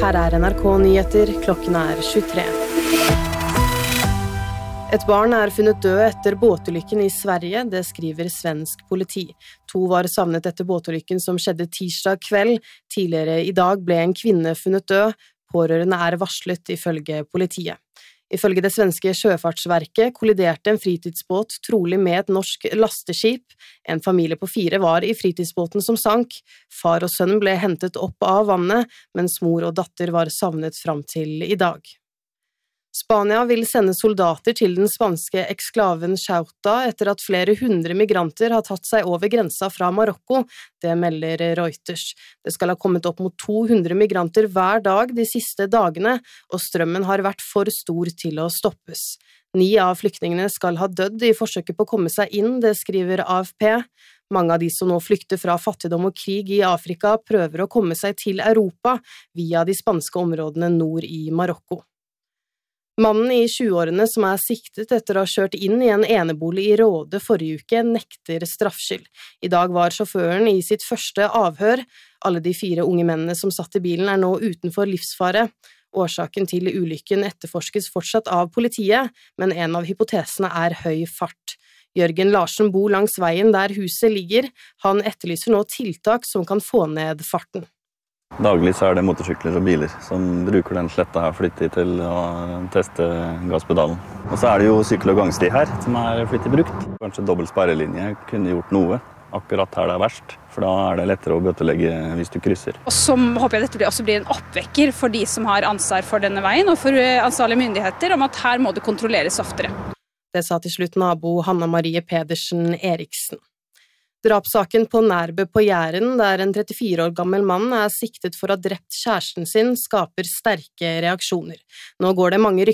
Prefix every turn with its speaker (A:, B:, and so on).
A: Her NRK-nyheter, klokken 23. Et barn funnet død etter båtulykken i Sverige, det skriver svensk politi. 2 var savnet etter båtulykken som skjedde tirsdag kveld. Tidligere i dag ble en kvinne funnet død. Pårørende varslet ifølge politiet. Ifølge det svenske sjøfartsverket kolliderte en fritidsbåt trolig med et norsk lasteskip. En familie på 4 var i fritidsbåten som sank. Far og sønn ble hentet opp av vannet, mens mor og datter var savnet fram til i dag. Spania vil sende soldater til den spanske eksklaven Ceuta etter at flere 100 migranter har tatt seg over grensa fra Marokko, det melder Reuters. Det skal ha kommet opp mot 200 migranter hver dag de siste dagene, og strømmen har vært for stor til å stoppes. 9 av flyktningene skal ha dødd i forsøket på å komme seg inn, det skriver AFP. Mange av de som nå flykter fra fattigdom og krig i Afrika prøver å komme seg til Europa via de spanske områdene nord i Marokko. Mannen i 20-årene som siktet etter å ha kjørt inn i en enebolig i Råde forrige uke, nekter straffskyld. I dag var sjåføren i sitt første avhør. Alle de 4 unge mennene som satt i bilen nå utenfor livsfare. Årsaken til ulykken etterforskes fortsatt av politiet, men en av hypotesene høy fart. Jørgen Larsen bor langs veien der huset ligger. Han etterlyser nå tiltak som kan få ned farten.
B: Daglig så det motorsykler og biler som bruker den sletta her flittig til å teste gasspedalen. Og så det jo sykkel- og gangsti her som flittig brukt. Kanskje dobbelt sperrelinje kunne gjort noe akkurat her det verst, for da det lettere å bøtelegge hvis du krysser.
C: Og så håper jeg dette også blir en oppvekker for de som har ansvar for denne veien og for ansvarlige myndigheter om at her må det kontrolleres oftere.
A: Det sa til slutt nabo Hanna Marie Pedersen Eriksen. Drapssaken på Nærbø på Jæren, der en 34 år gammel mann siktet for å ha drept kjæresten sin, skaper sterke reaksjoner. Nå går det mange rykter